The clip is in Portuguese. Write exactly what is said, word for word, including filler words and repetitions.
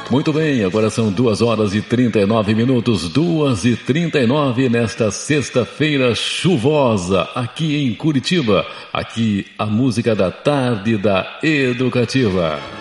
Muito bem, agora são duas horas e trinta e nove minutos, duas e trinta e nove nesta sexta-feira chuvosa aqui em Curitiba. Aqui a música da tarde da Educativa.